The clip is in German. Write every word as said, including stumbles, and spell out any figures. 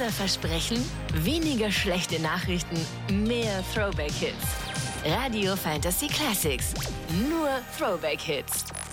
Unser Versprechen? Weniger schlechte Nachrichten, mehr Throwback-Hits. Radio Fantasy Classics. Nur Throwback-Hits.